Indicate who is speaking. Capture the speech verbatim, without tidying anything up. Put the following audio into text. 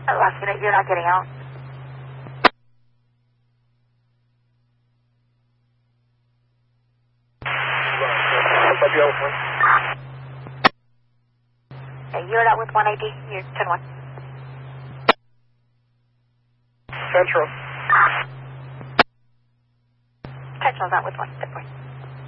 Speaker 1: Last minute, you're not getting out. Okay, you're out with one A D. You're ten one.
Speaker 2: Central.
Speaker 1: Central's out with one. Good point.